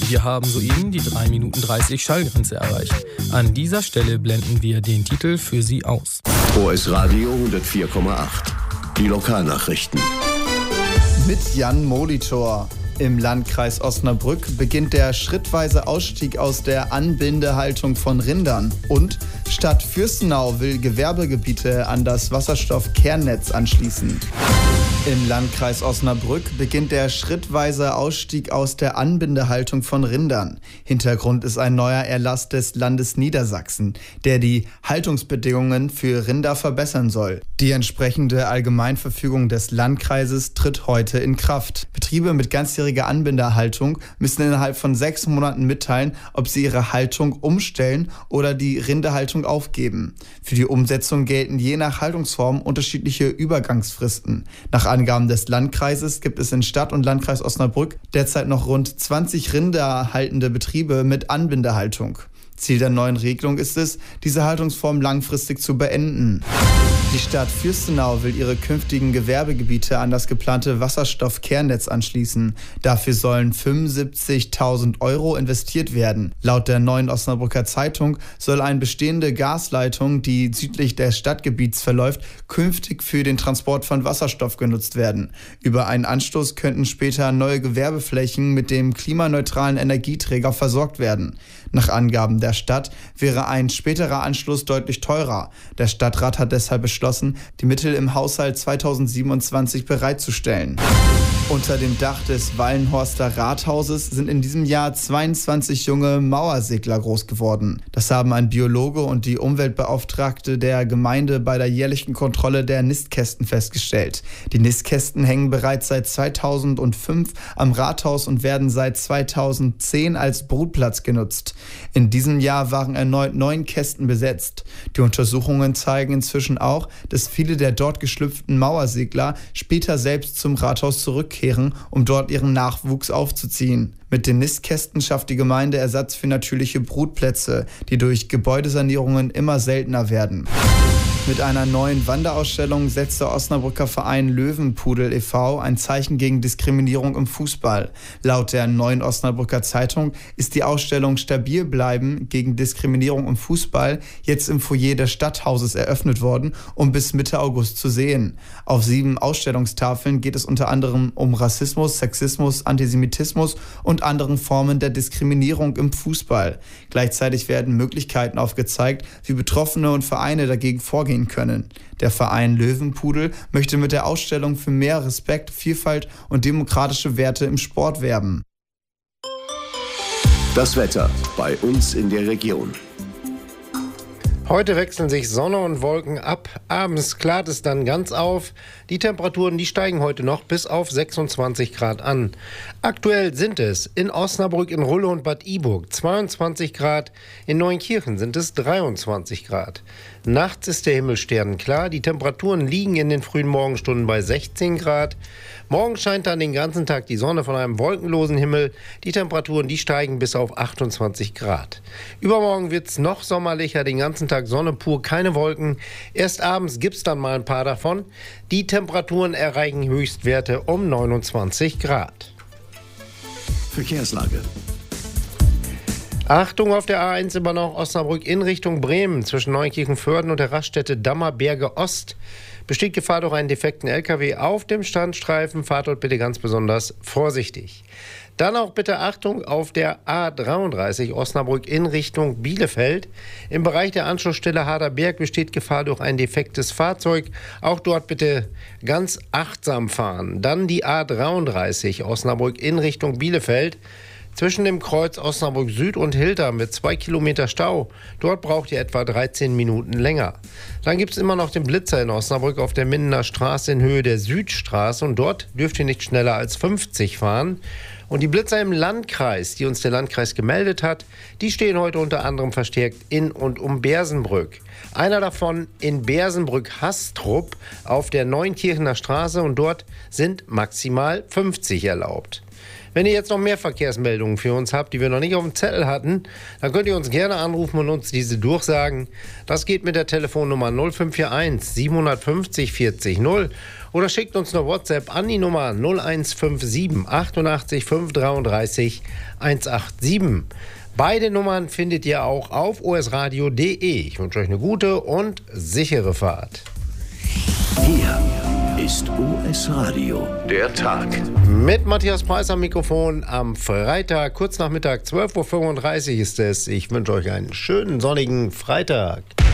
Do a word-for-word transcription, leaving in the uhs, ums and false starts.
Wir haben soeben die drei Minuten dreißig Schallgrenze erreicht. An dieser Stelle blenden wir den Titel für Sie aus. O S Radio hundertvier Komma acht. Die Lokalnachrichten. Mit Jan Molitor. Im Landkreis Osnabrück beginnt der schrittweise Ausstieg aus der Anbindehaltung von Rindern. Und Stadt Fürstenau will Gewerbegebiete an das Wasserstoffkernnetz anschließen. Im Landkreis Osnabrück beginnt der schrittweise Ausstieg aus der Anbindehaltung von Rindern. Hintergrund ist ein neuer Erlass des Landes Niedersachsen, der die Haltungsbedingungen für Rinder verbessern soll. Die entsprechende Allgemeinverfügung des Landkreises tritt heute in Kraft. Betriebe mit ganzjähriger Anbindehaltung müssen innerhalb von sechs Monaten mitteilen, ob sie ihre Haltung umstellen oder die Rinderhaltung aufgeben. Für die Umsetzung gelten je nach Haltungsform unterschiedliche Übergangsfristen. Nach Angaben des Landkreises gibt es in Stadt und Landkreis Osnabrück derzeit noch rund zwanzig rinderhaltende Betriebe mit Anbindehaltung. Ziel der neuen Regelung ist es, diese Haltungsform langfristig zu beenden. Die Stadt Fürstenau will ihre künftigen Gewerbegebiete an das geplante Wasserstoffkernnetz anschließen. Dafür sollen fünfundsiebzigtausend Euro investiert werden. Laut der Neuen Osnabrücker Zeitung soll eine bestehende Gasleitung, die südlich des Stadtgebiets verläuft, künftig für den Transport von Wasserstoff genutzt werden. Über einen Anstoß könnten später neue Gewerbeflächen mit dem klimaneutralen Energieträger versorgt werden. Nach Angaben der Stadt wäre ein späterer Anschluss deutlich teurer. Der Stadtrat hat deshalb beschlossen, die Mittel im Haushalt zweitausendsiebenundzwanzig bereitzustellen. Unter dem Dach des Wallenhorster Rathauses sind in diesem Jahr zweiundzwanzig junge Mauersegler groß geworden. Das haben ein Biologe und die Umweltbeauftragte der Gemeinde bei der jährlichen Kontrolle der Nistkästen festgestellt. Die Nistkästen hängen bereits seit zweitausendfünf am Rathaus und werden seit zweitausendzehn als Brutplatz genutzt. In diesem Jahr waren erneut neun Kästen besetzt. Die Untersuchungen zeigen inzwischen auch, dass viele der dort geschlüpften Mauersegler später selbst zum Rathaus zurückkehren, um dort ihren Nachwuchs aufzuziehen. Mit den Nistkästen schafft die Gemeinde Ersatz für natürliche Brutplätze, die durch Gebäudesanierungen immer seltener werden. Mit einer neuen Wanderausstellung setzt der Osnabrücker Verein Löwenpudel e V ein Zeichen gegen Diskriminierung im Fußball. Laut der Neuen Osnabrücker Zeitung ist die Ausstellung Stabil bleiben gegen Diskriminierung im Fußball jetzt im Foyer des Stadthauses eröffnet worden und bis Mitte August zu sehen. Auf sieben Ausstellungstafeln geht es unter anderem um Rassismus, Sexismus, Antisemitismus und anderen Formen der Diskriminierung im Fußball. Gleichzeitig werden Möglichkeiten aufgezeigt, wie Betroffene und Vereine dagegen vorgehen können. Der Verein Löwenpudel möchte mit der Ausstellung für mehr Respekt, Vielfalt und demokratische Werte im Sport werben. Das Wetter bei uns in der Region. Heute wechseln sich Sonne und Wolken ab. Abends klart es dann ganz auf. Die Temperaturen, die steigen heute noch bis auf sechsundzwanzig Grad an. Aktuell sind es in Osnabrück, in Rulle und Bad Iburg zweiundzwanzig Grad. In Neunkirchen sind es dreiundzwanzig Grad. Nachts ist der Himmel sternenklar. Die Temperaturen liegen in den frühen Morgenstunden bei sechzehn Grad. Morgen scheint dann den ganzen Tag die Sonne von einem wolkenlosen Himmel. Die Temperaturen, die steigen bis auf achtundzwanzig Grad. Übermorgen wird es noch sommerlicher, den ganzen Tag Sonne pur, keine Wolken. Erst abends gibt es dann mal ein paar davon. Die Temperaturen erreichen Höchstwerte um neunundzwanzig Grad. Verkehrslage. Achtung auf der A eins immer noch Osnabrück in Richtung Bremen zwischen Neunkirchen-Vörden und der Raststätte Dammerberge Ost. Besteht Gefahr durch einen defekten L K W auf dem Standstreifen. Fahrt dort bitte ganz besonders vorsichtig. Dann auch bitte Achtung auf der A dreiunddreißig Osnabrück in Richtung Bielefeld. Im Bereich der Anschlussstelle Harderberg besteht Gefahr durch ein defektes Fahrzeug. Auch dort bitte ganz achtsam fahren. Dann die A dreiunddreißig Osnabrück in Richtung Bielefeld. Zwischen dem Kreuz Osnabrück Süd und Hilter mit zwei Kilometer Stau. Dort braucht ihr etwa dreizehn Minuten länger. Dann gibt es immer noch den Blitzer in Osnabrück auf der Mindener Straße in Höhe der Südstraße. Und dort dürft ihr nicht schneller als fünfzig fahren. Und die Blitzer im Landkreis, die uns der Landkreis gemeldet hat, die stehen heute unter anderem verstärkt in und um Bersenbrück. Einer davon in Bersenbrück-Hastrup auf der Neunkirchener Straße und dort sind maximal fünfzig erlaubt. Wenn ihr jetzt noch mehr Verkehrsmeldungen für uns habt, die wir noch nicht auf dem Zettel hatten, dann könnt ihr uns gerne anrufen und uns diese durchsagen. Das geht mit der Telefonnummer null fünf vier eins sieben fünf null vierzig null oder schickt uns eine WhatsApp an die Nummer null eins fünf sieben achtundachtzig fünf dreiunddreißig hundertsiebenundachtzig. Beide Nummern findet ihr auch auf o s radio punkt d e. Ich wünsche euch eine gute und sichere Fahrt. Hier ist O S Radio, der Tag. Mit Matthias Preis am Mikrofon am Freitag, kurz nach Mittag, zwölf Uhr fünfunddreißig ist es. Ich wünsche euch einen schönen sonnigen Freitag.